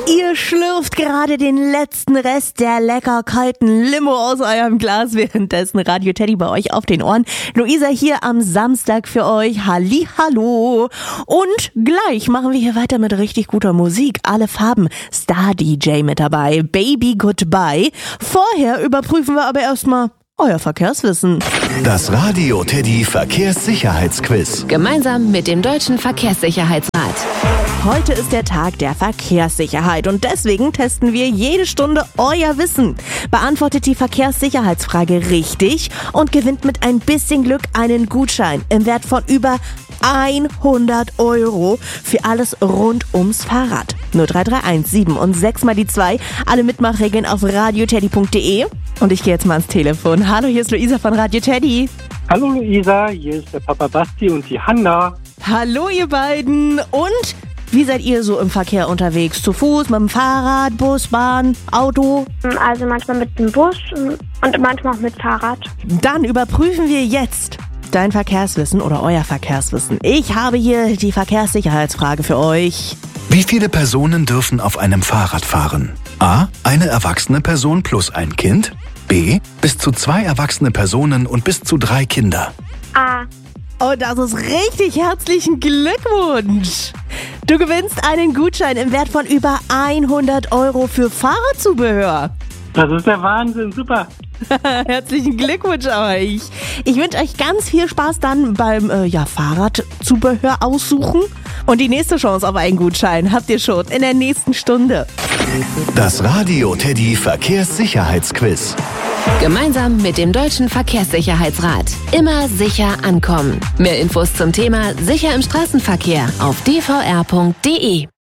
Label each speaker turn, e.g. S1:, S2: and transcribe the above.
S1: Ihr schlürft gerade den letzten Rest der lecker kalten Limo aus eurem Glas, währenddessen Radio Teddy bei euch auf den Ohren. Luisa hier am Samstag für euch. Hallihallo. Und gleich machen wir hier weiter mit richtig guter Musik. Alle Farben. Star DJ mit dabei. Baby Goodbye. Vorher überprüfen wir aber erstmal euer Verkehrswissen.
S2: Das Radio Teddy Verkehrssicherheitsquiz.
S3: Gemeinsam mit dem Deutschen Verkehrssicherheitsrat.
S1: Heute ist der Tag der Verkehrssicherheit und deswegen testen wir jede Stunde euer Wissen. Beantwortet die Verkehrssicherheitsfrage richtig und gewinnt mit ein bisschen Glück einen Gutschein im Wert von über 100 € für alles rund ums Fahrrad. 0331 7 und 6 mal die 2. Alle Mitmachregeln auf radioteddy.de. Und ich gehe jetzt mal ans Telefon. Hallo, hier ist Luisa von Radio Teddy.
S4: Hallo Luisa, hier ist der Papa Basti und die Hanna.
S1: Hallo ihr beiden. Und wie seid ihr so im Verkehr unterwegs? Zu Fuß, mit dem Fahrrad, Bus, Bahn, Auto?
S5: Also manchmal mit dem Bus und manchmal auch mit Fahrrad.
S1: Dann überprüfen wir jetzt dein Verkehrswissen oder euer Verkehrswissen. Ich habe hier die Verkehrssicherheitsfrage für euch.
S2: Wie viele Personen dürfen auf einem Fahrrad fahren? A. Eine erwachsene Person plus ein Kind. B. Bis zu 2 erwachsene Personen und bis zu 3 Kinder.
S5: A.
S1: Oh, das ist richtig. Herzlichen Glückwunsch. Du gewinnst einen Gutschein im Wert von über 100 € für Fahrradzubehör.
S4: Das ist der Wahnsinn, super.
S1: Herzlichen Glückwunsch euch. Ich wünsche euch ganz viel Spaß dann beim Fahrradzubehör aussuchen. Und die nächste Chance auf einen Gutschein habt ihr schon in der nächsten Stunde.
S2: Das Radio Teddy Verkehrssicherheitsquiz.
S3: Gemeinsam mit dem Deutschen Verkehrssicherheitsrat. Immer sicher ankommen. Mehr Infos zum Thema Sicher im Straßenverkehr auf dvr.de.